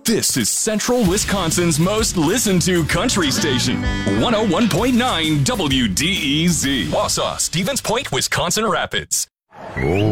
This is Central Wisconsin's most listened to country station, 101.9 WDEZ. Wausau, Stevens Point, Wisconsin Rapids. Oh,